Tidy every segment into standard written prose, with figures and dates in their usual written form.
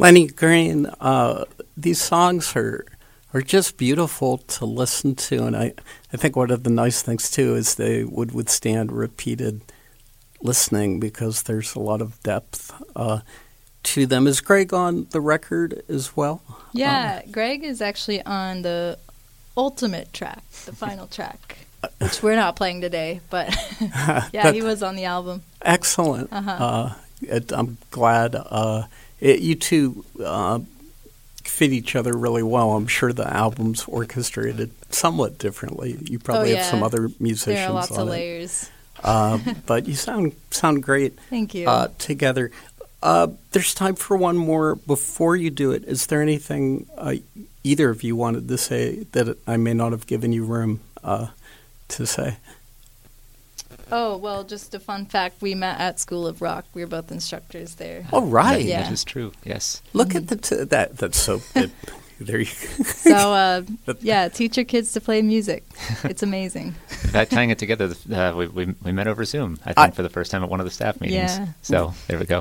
Lenny Green, these songs are just beautiful to listen to, and I think one of the nice things too is they would withstand repeated listening because there's a lot of depth to them. Is Greg on the record as well? Yeah, Greg is actually on the ultimate track, the final track, which we're not playing today, but yeah, he was on the album. Excellent. I'm glad you two fit each other really well. I'm sure the album's orchestrated somewhat differently. You probably have some other musicians. There are lots on of it. layers. But you sound great. Thank you. Together. There's time for one more. Before you do it, is there anything either of you wanted to say that I may not have given you room to say? Oh, well, just a fun fact. We met at School of Rock. We were both instructors there. Oh, right. Yeah. That is true, yes. Look at that. That's so good. There you go. So, teach your kids to play music. It's amazing. In fact, tying it together, we met over Zoom, I think, for the first time at one of the staff meetings. Yeah. So, there we go.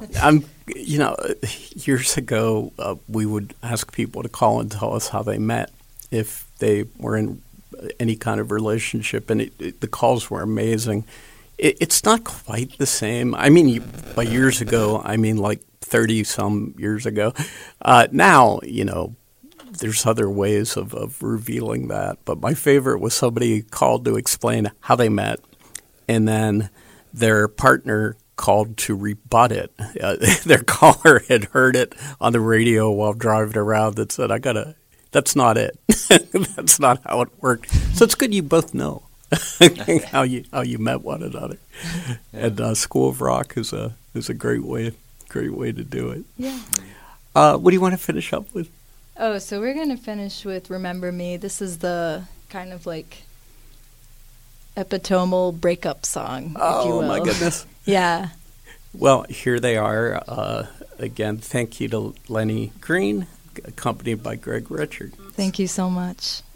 Years ago, we would ask people to call and tell us how they met if they were in any kind of relationship, and the calls were amazing. It's not quite the same. I mean, by years ago, I mean like 30-some years ago. Now, there's other ways of revealing that. But my favorite was somebody called to explain how they met, and then their partner called to rebut it. Their caller had heard it on the radio while driving around and said, that's not it. That's not how it worked. So it's good you both know how you met one another. And School of Rock is a great way to do it. Yeah. What do you want to finish up with? Oh, so we're going to finish with Remember Me. This is the kind of like epitomal breakup song, if you will. Oh, my goodness. Yeah. Well, here they are. Again, thank you to Lenny Green, accompanied by Greg Richard. Thank you so much.